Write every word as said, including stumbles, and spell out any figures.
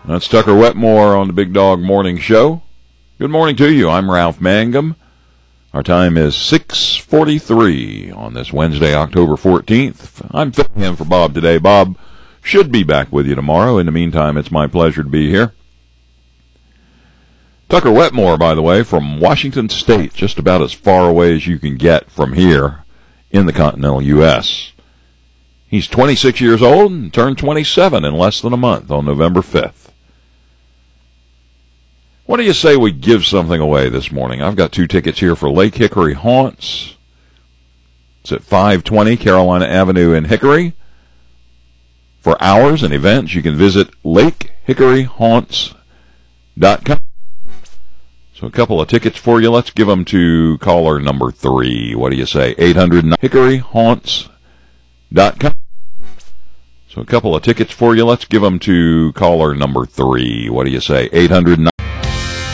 That's Tucker Wetmore on the Big Dog Morning Show. Good morning to you. I'm Ralph Mangum. Our time is six forty-three on this Wednesday, October fourteenth. I'm filling in for Bob today. Bob should be back with you tomorrow. In the meantime, it's my pleasure to be here. Tucker Wetmore, by the way, from Washington State, just about as far away as you can get from here in the continental U S He's twenty-six years old and turned twenty-seven in less than a month on November fifth. What do you say we give something away this morning? I've got two tickets here for Lake Hickory Haunts. It's at five twenty Carolina Avenue in Hickory. For hours and events, you can visit lake hickory haunts dot com. So a couple of tickets for you. Let's give them to caller number three. What do you say? eight hundred hickory haunts dot com. So a couple of tickets for you. Let's give them to caller number three. What do you say? eight hundred